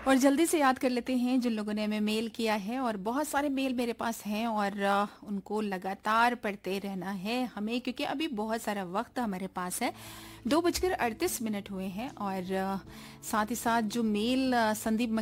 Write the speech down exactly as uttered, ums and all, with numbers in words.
और जल्दी से याद कर लेते हैं जिन लोगों ने हमें मेल किया है, और बहुत सारे मेल मेरे पास हैं और अ, उनको लगातार पढ़ते रहना है हमें, क्योंकि अभी बहुत सारा वक्त हमारे पास है। दो बजकर अड़तीस मिनट हुए हैं और अ, साथ ही साथ जो मेल अ, संदीप